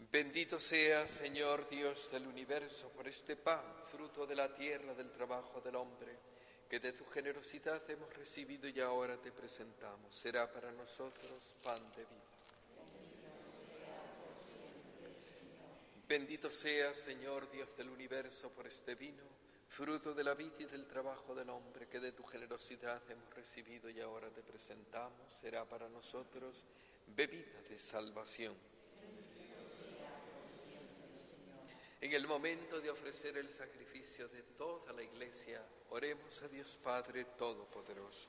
Bendito seas, Señor Dios del universo, por este pan, fruto de la tierra, del trabajo del hombre, que de tu generosidad hemos recibido y ahora te presentamos. Será para nosotros pan de vida. Bendito seas, Señor Dios del universo, por este vino, fruto de la vid y del trabajo del hombre, que de tu generosidad hemos recibido y ahora te presentamos. Será para nosotros bebida de salvación. En el momento de ofrecer el sacrificio de toda la Iglesia, oremos a Dios Padre Todopoderoso.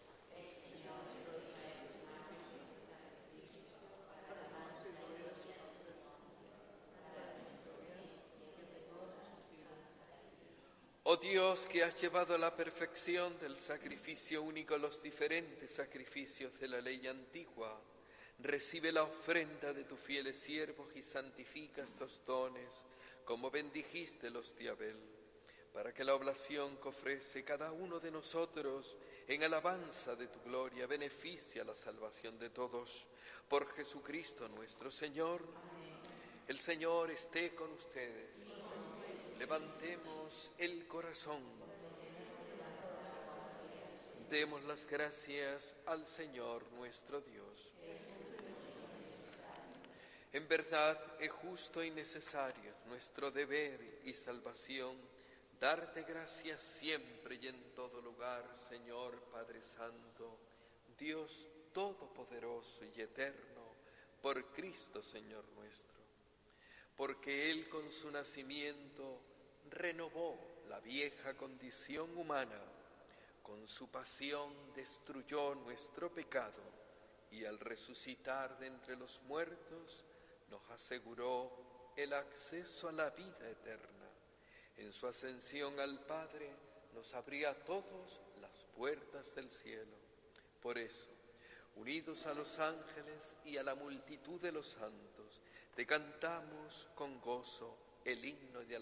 Oh Dios, que has llevado a la perfección del sacrificio único los diferentes sacrificios de la ley antigua, recibe la ofrenda de tus fieles siervos y santifica estos dones, como bendijiste los de Abel, para que la oblación que ofrece cada uno de nosotros en alabanza de tu gloria beneficie a la salvación de todos. Por Jesucristo nuestro Señor. El Señor esté con ustedes. Levantemos el corazón. Demos las gracias al Señor nuestro Dios. En verdad es justo y necesario, nuestro deber y salvación, darte gracias siempre y en todo lugar, Señor Padre Santo, Dios Todopoderoso y Eterno, por Cristo Señor nuestro. Porque Él con su nacimiento renovó la vieja condición humana, con su pasión destruyó nuestro pecado y al resucitar de entre los muertos nos aseguró el acceso a la vida eterna. En su ascensión al Padre nos abría a todos las puertas del cielo. Por eso, unidos a los ángeles y a la multitud de los santos, te cantamos con gozo el himno de alabanza.